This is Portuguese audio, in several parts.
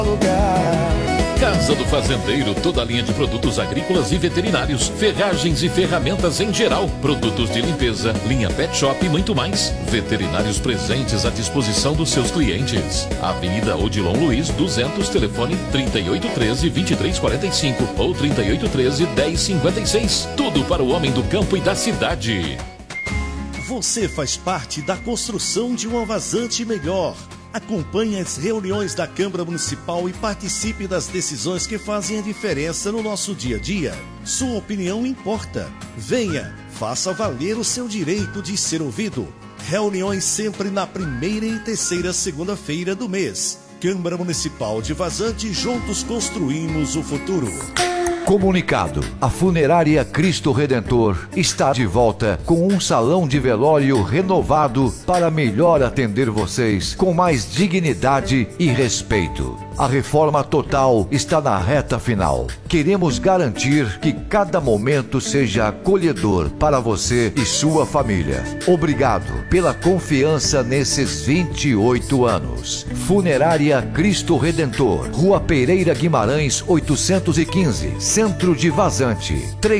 Casa do Fazendeiro, toda a linha de produtos agrícolas e veterinários, ferragens e ferramentas em geral, produtos de limpeza, linha pet shop e muito mais. Veterinários presentes à disposição dos seus clientes. Avenida Odilon Luiz, 200, telefone 3813-2345 ou 3813-1056. Tudo para o homem do campo e da cidade. Você faz parte da construção de uma Vazante melhor. Acompanhe as reuniões da Câmara Municipal e participe das decisões que fazem a diferença no nosso dia a dia. Sua opinião importa. Venha, faça valer o seu direito de ser ouvido. Reuniões sempre na primeira e terceira segunda-feira do mês. Câmara Municipal de Vazante, juntos construímos o futuro. Comunicado: a Funerária Cristo Redentor está de volta com um salão de velório renovado para melhor atender vocês com mais dignidade e respeito. A reforma total está na reta final. Queremos garantir que cada momento seja acolhedor para você e sua família. Obrigado pela confiança nesses 28 anos. Funerária Cristo Redentor, Rua Pereira Guimarães, 815, Centro de Vazante,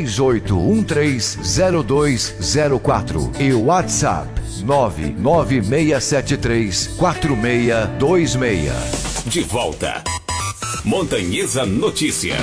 38130204 e WhatsApp 996734626. De volta. Montanhesa Notícias.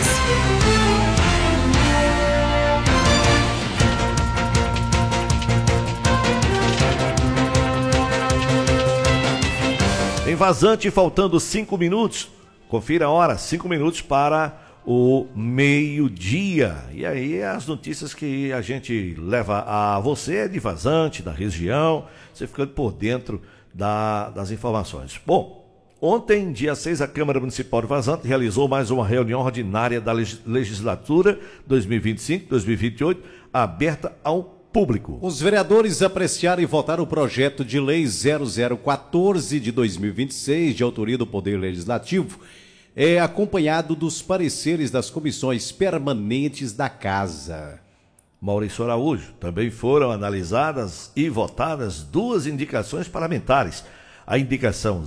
Em Vazante, faltando 5 minutos. Confira a hora, 5 minutos para o meio-dia. E aí as notícias que a gente leva a você de Vazante, da região, você ficando por dentro das informações. Bom, ontem, dia 6, a Câmara Municipal de Vazante realizou mais uma reunião ordinária da legislatura 2025-2028, aberta ao público. Os vereadores apreciaram e votaram o projeto de lei 0014 de 2026, de autoria do Poder Legislativo, acompanhado dos pareceres das comissões permanentes da Casa. Maurício Araújo, também foram analisadas e votadas 2 indicações parlamentares. A indicação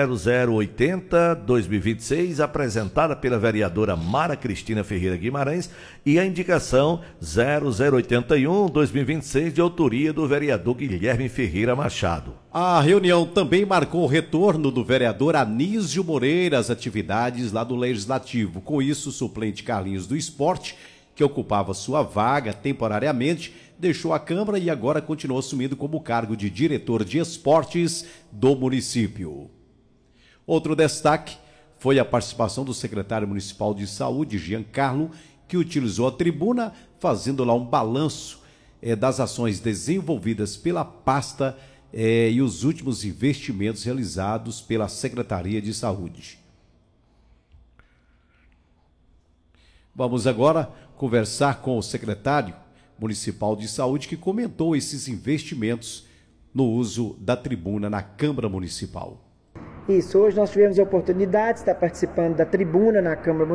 0080-2026, apresentada pela vereadora Mara Cristina Ferreira Guimarães, e a indicação 0081-2026, de autoria do vereador Guilherme Ferreira Machado. A reunião também marcou o retorno do vereador Anísio Moreira às atividades lá do Legislativo. Com isso, o suplente Carlinhos do Esporte, que ocupava sua vaga temporariamente, deixou a Câmara e agora continuou assumindo como cargo de diretor de esportes do município. Outro destaque foi a participação do secretário municipal de saúde, Giancarlo, que utilizou a tribuna fazendo lá um balanço das ações desenvolvidas pela pasta e os últimos investimentos realizados pela Secretaria de Saúde. Vamos agora conversar com o secretário municipal de saúde, que comentou esses investimentos no uso da tribuna na Câmara Municipal. Isso, hoje nós tivemos a oportunidade de estar participando da tribuna na Câmara Municipal.